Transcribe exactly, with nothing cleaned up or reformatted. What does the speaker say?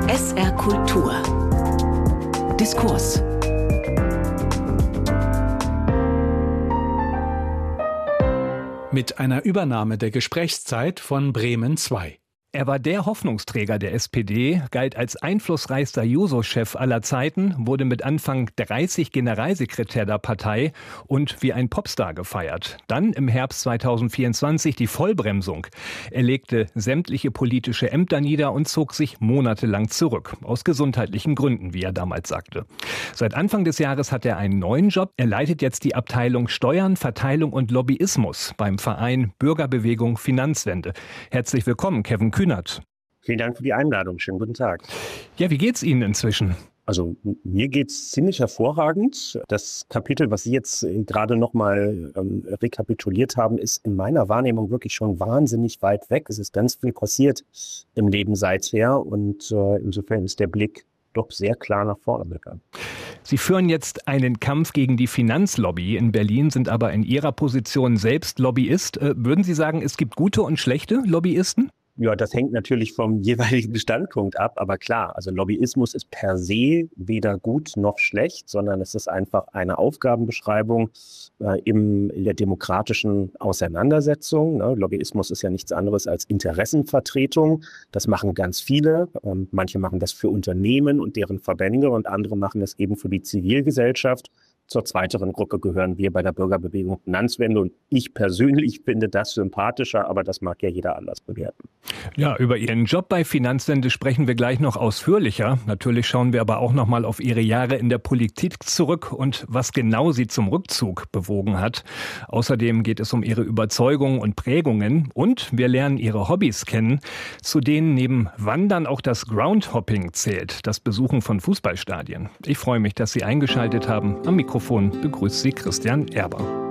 S R Kultur. Diskurs. Mit einer Übernahme der Gesprächszeit von Bremen zwei. Er war der Hoffnungsträger der S P D, galt als einflussreichster Juso-Chef aller Zeiten, wurde mit Anfang dreißig Generalsekretär der Partei und wie ein Popstar gefeiert. Dann im Herbst zweitausendvierundzwanzig die Vollbremsung. Er legte sämtliche politische Ämter nieder und zog sich monatelang zurück. Aus gesundheitlichen Gründen, wie er damals sagte. Seit Anfang des Jahres hat er einen neuen Job. Er leitet jetzt die Abteilung Steuern, Verteilung und Lobbyismus beim Verein Bürgerbewegung Finanzwende. Herzlich willkommen, Kevin Kühnert. Vielen Dank für die Einladung. Schönen guten Tag. Ja, wie geht's Ihnen inzwischen? Also mir geht's ziemlich hervorragend. Das Kapitel, was Sie jetzt gerade nochmal ähm, rekapituliert haben, ist in meiner Wahrnehmung wirklich schon wahnsinnig weit weg. Es ist ganz viel passiert im Leben seither und äh, insofern ist der Blick doch sehr klar nach vorne bekannt. Sie führen jetzt einen Kampf gegen die Finanzlobby in Berlin, sind aber in Ihrer Position selbst Lobbyist. Äh, würden Sie sagen, es gibt gute und schlechte Lobbyisten? Ja, das hängt natürlich vom jeweiligen Standpunkt ab, aber klar, also Lobbyismus ist per se weder gut noch schlecht, sondern es ist einfach eine Aufgabenbeschreibung äh, im, in der demokratischen Auseinandersetzung. Ne? Lobbyismus ist ja nichts anderes als Interessenvertretung. Das machen ganz viele. Ähm, manche machen das für Unternehmen und deren Verbände und andere machen das eben für die Zivilgesellschaft. Zur zweiteren Gruppe gehören wir bei der Bürgerbewegung Finanzwende und ich persönlich finde das sympathischer, aber das mag ja jeder anders bewerten. Ja, über Ihren Job bei Finanzwende sprechen wir gleich noch ausführlicher. Natürlich schauen wir aber auch noch mal auf Ihre Jahre in der Politik zurück und was genau Sie zum Rückzug bewogen hat. Außerdem geht es um Ihre Überzeugungen und Prägungen und wir lernen Ihre Hobbys kennen, zu denen neben Wandern auch das Groundhopping zählt, das Besuchen von Fußballstadien. Ich freue mich, dass Sie eingeschaltet haben. Am Mikrofon begrüßt Sie Christian Erber.